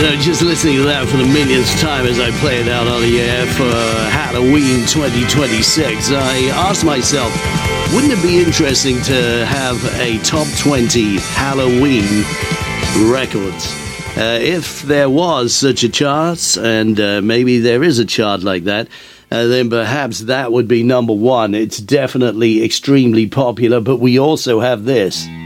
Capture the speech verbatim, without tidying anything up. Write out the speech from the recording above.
know, just listening to that for the millionth time as I play it out on the air for Halloween twenty twenty-six, I asked myself, wouldn't it be interesting to have a top twenty Halloween records? Uh, if there was such a chart, and uh, maybe there is a chart like that, uh, then perhaps that would be number one. It's definitely extremely popular, but we also have this.